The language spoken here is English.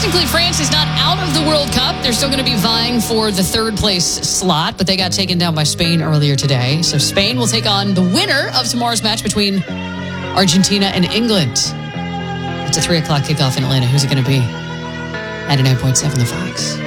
Technically, France is not out of the World Cup. They're still going to be vying for the third place slot, but they got taken down by Spain earlier today. So Spain will take on the winner of tomorrow's match between Argentina and England. It's a 3 o'clock kickoff in Atlanta. Who's it going to be? 99.7 The Fox.